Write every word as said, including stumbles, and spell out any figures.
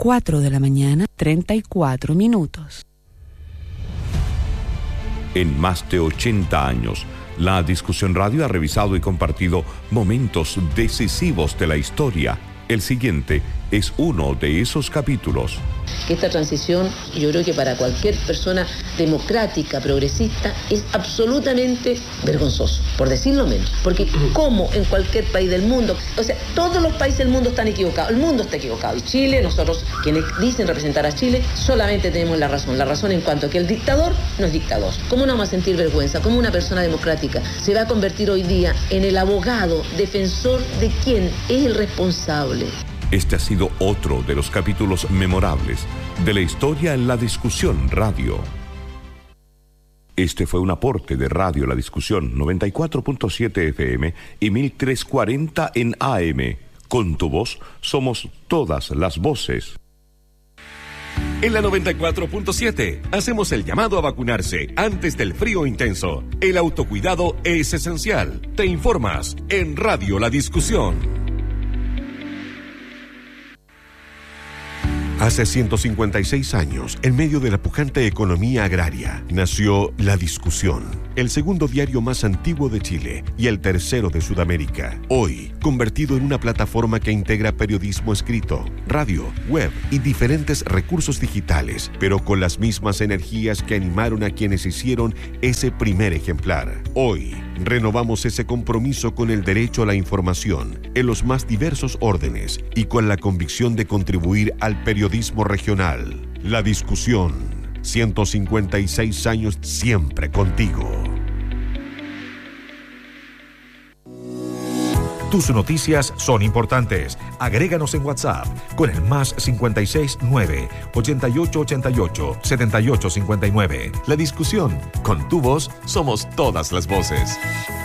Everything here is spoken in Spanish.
cuatro de la mañana, treinta y cuatro minutos. En más de ochenta años, La Discusión Radio ha revisado y compartido momentos decisivos de la historia. El siguiente es uno de esos capítulos. Que esta transición, yo creo que para cualquier persona democrática, progresista, es absolutamente vergonzoso, por decirlo menos. Porque como en cualquier país del mundo, o sea, todos los países del mundo están equivocados, el mundo está equivocado. Y Chile, nosotros, quienes dicen representar a Chile, solamente tenemos la razón. La razón en cuanto a que el dictador no es dictador. ¿Cómo no vamos a sentir vergüenza? ¿Cómo una persona democrática se va a convertir hoy día en el abogado, defensor de quien es el responsable? Este ha sido otro de los capítulos memorables de la historia en La Discusión Radio. Este fue un aporte de Radio La Discusión noventa y cuatro punto siete F M y mil trescientos cuarenta en A M. Con tu voz somos todas las voces. En la noventa y cuatro punto siete hacemos el llamado a vacunarse antes del frío intenso. El autocuidado es esencial. Te informas en Radio La Discusión. Hace ciento cincuenta y seis años, en medio de la pujante economía agraria, nació La Discusión, el segundo diario más antiguo de Chile y el tercero de Sudamérica. Hoy, convertido en una plataforma que integra periodismo escrito, radio, web y diferentes recursos digitales, pero con las mismas energías que animaron a quienes hicieron ese primer ejemplar. Hoy, renovamos ese compromiso con el derecho a la información en los más diversos órdenes y con la convicción de contribuir al periodismo regional. La Discusión, ciento cincuenta y seis años siempre contigo. Tus noticias son importantes. Agréganos en WhatsApp con el más cincuenta y seis nueve, ochenta y ocho ochenta y ocho, setenta y ocho cincuenta y nueve. La Discusión, con tu voz somos todas las voces.